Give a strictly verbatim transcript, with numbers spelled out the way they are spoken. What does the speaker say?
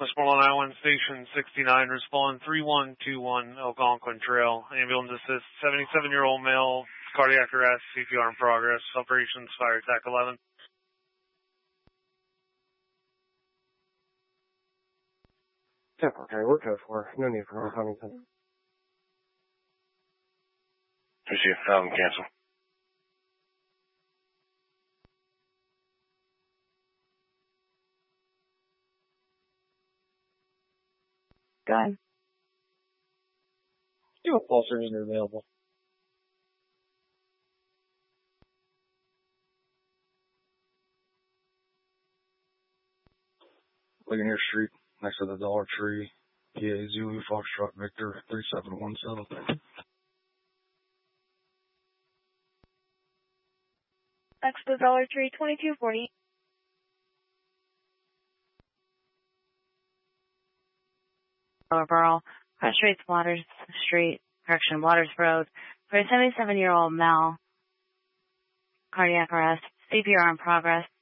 Westmoreland Island Station sixty-nine, respond three one two one Algonquin Trail. Ambulance assist, seventy-seven-year-old male, cardiac arrest, C P R in progress. Operations Fire Attack eleven. ten four, okay, we're code four. No need for Huntington. Appreciate it. Um, cancel. Go ahead. Do a pulse reading available. Ligonier Street, next to the Dollar Tree, P A Zulu Foxtrot Victor three seven one seven. Next to the Dollar Tree, twenty-two forty. Lower Borough, Cross Street, Waters Street, correction, Waters Road, for a seventy-seven-year-old male, cardiac arrest, C P R in progress.